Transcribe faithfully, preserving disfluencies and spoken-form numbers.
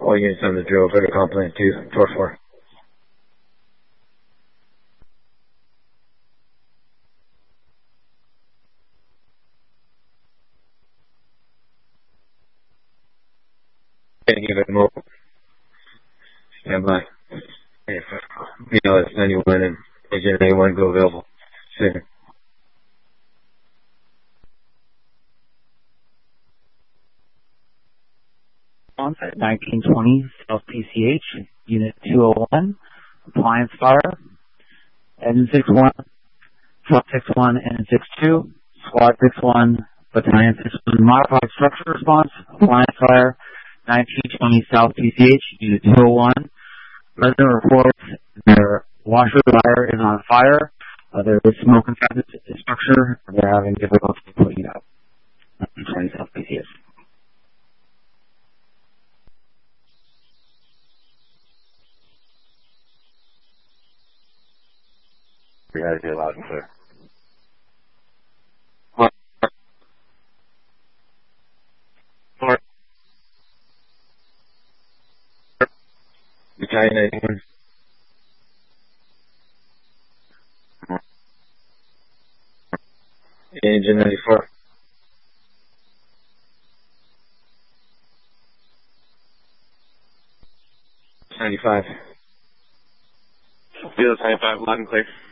All units on the drill, very compliant two, four four. Gonna give it a move. Stand by. B L S ninety-one and Agent A one go available. Center. At nineteen twenty South P C H, Unit two oh one, appliance fire, N six one, Truck six one, N six two, Squad six one, Battalion six one, modified structure response, appliance fire, nineteen twenty South P C H, Unit two oh one. Resident reports their washer wire is on fire. Uh, there is smoke inside the structure. They're having difficulty putting it out. nineteen twenty South P C H. Reality loud and clear. Battalion ninety-one. Agent ninety-four. ninety-five. Field ninety-five, loud and clear.